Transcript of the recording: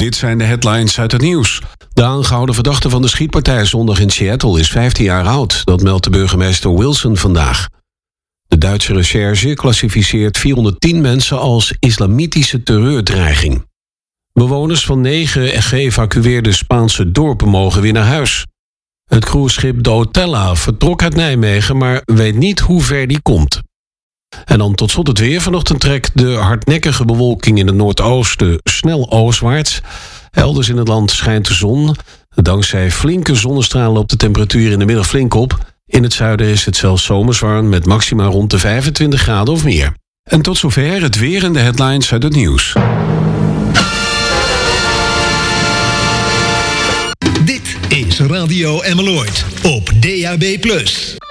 Dit zijn de headlines uit het nieuws. De aangehouden verdachte van de schietpartij zondag in Seattle is 15 jaar oud. Dat meldt de burgemeester Wilson vandaag. De Duitse recherche klassificeert 410 mensen als islamitische terreurdreiging. Bewoners van 9 geëvacueerde Spaanse dorpen mogen weer naar huis. Het cruiseschip De Otella vertrok uit Nijmegen, maar weet niet hoe ver die komt. En dan tot slot het weer. Vanochtend trekt de hardnekkige bewolking in het noordoosten snel oostwaarts. Elders in het land schijnt de zon. Dankzij flinke zonnestralen loopt de temperatuur in de middag flink op. In het zuiden is het zelfs zomerswarm met maxima rond de 25 graden of meer. En tot zover het weer en de headlines uit het nieuws. Dit is Radio Emmeloord op DAB+.